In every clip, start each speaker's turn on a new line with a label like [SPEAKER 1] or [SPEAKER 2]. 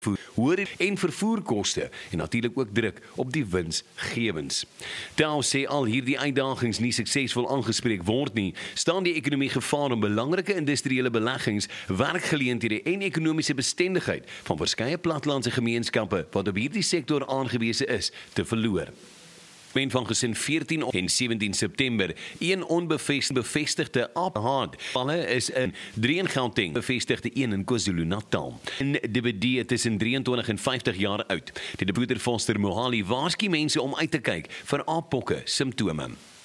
[SPEAKER 1] hoër en vervoerkoste en natuurlik ook druk op die winsgewens. Terwyl sê al hierdie uitdagings nie suksesvol aangespreek word nie, staan die ekonomie gevaar om belangrike industriële beleggings, werkgeleenthede en ekonomiese bestendigheid van verskeie plattelandse gemeenskappe wat op hierdie sektor aangewese is, te verloor. Van gesin 14 en 17 September, een onbevestigde gevalle is in 3 in Gauteng, bevestigde 1 in KwaZulu-Natal. In DBD tussen 23 en 50 jaar oud. Die deputer Foster Mohali waarsku mense om uit te kyk vir aappokke simptome.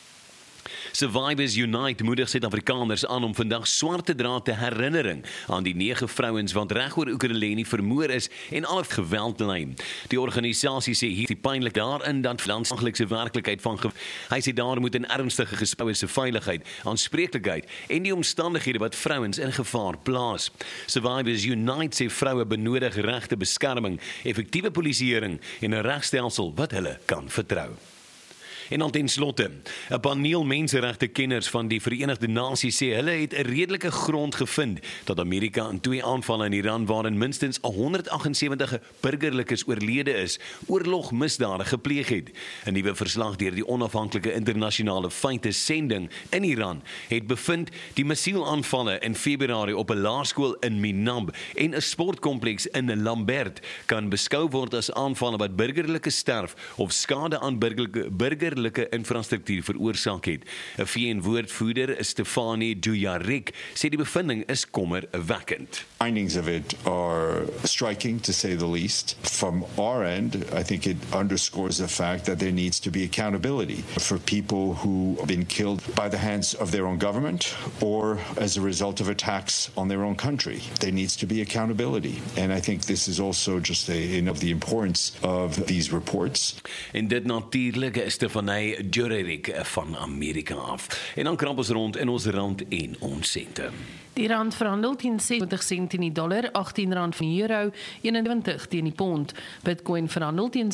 [SPEAKER 1] Survivors Unite moedig Suid-Afrikaners aan om vandag swart te dra ter herinnering aan die 9 vrouens wat reg oor Oekraïne vermoor is en al het geweld ly. Die organisasie sê hier die pynlik daarin dat landslaglikse werklikheid van hy sê daar moet 'n ernstige gesproue se veiligheid, aanspreeklikheid en die omstandighede wat vrouens in gevaar plaas. Survivors Unite sê vroue benodig regte beskerming, effektiewe polisieering en 'n regstelsel wat hulle kan vertrou. En dan ten slotte, 'n paneel menseregtekenners van die Verenigde Nasies sê hulle het 'n redelike grond gevind dat Amerika in 2 aanvalle in Iran waarin minstens 178 burgerlikes oorlede is, oorlogmisdade gepleeg het. 'n Nuwe verslag deur die onafhanklike internasionale feite sending in Iran het bevind die missielaanvalle in Februarie op 'n laerskool in Minab en 'n sportkompleks in Lambert kan beskou word as aanvalle wat burgerlike sterf of skade aan burgerlike infrastruktuur veroorsaak het. 'n VN-woordvoerder, Stefanie Dujarric, sê die bevinding is kommerwekkend.
[SPEAKER 2] Findings of it are striking, to say the least. From our end, I think it underscores the fact that there needs to be accountability for people who have been killed by the hands of their own government or as a result of attacks on their own country. There needs to be accountability. And I think this is also just of the importance of these reports.
[SPEAKER 1] En dit natuurlik is Stefanie Dujarric van Amerika af. En dan krap ons rond in ons rand en ons sente.
[SPEAKER 3] Die rand verhandel teen 70 sent in die dollar, 18 rand van die euro, 21 teen die pond. Bitcoin verhandel teen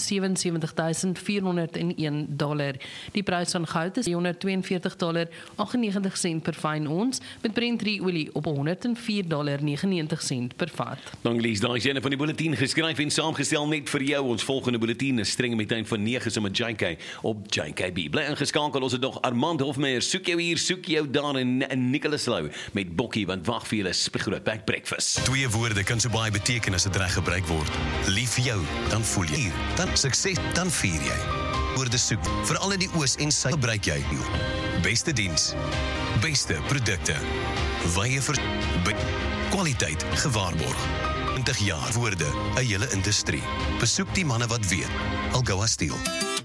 [SPEAKER 3] 77.401 dollar. Die prys van goud is $142.98 per fyn ons, met Brent 3 olie op $104.99 per vat.
[SPEAKER 1] Dan lees daai jene van die bulletin geskryf en saamgestel net vir jou. Ons volgende bulletin is streng met tyd van 9 so met JK op JKB. Bly ingeskakel, ons het nog Armand Hofmeyer, soek jou hier, soek jou daar en Nicholas Lou met Bokkie want wag vir julle groot back breakfast.
[SPEAKER 4] 2 woorde kan so baie beteken as dit reg gebruik word. Lief vir jou, dan voel jy. Dan sukses, dan vier jy. Woorde soek, veral in die oos en sy gebruik jy. Beste diens, beste produkte, wye kwaliteit gewaarborg. 20 jaar woorde, 'n hele industrie. Besoek die manne wat weet. Algoa Steel.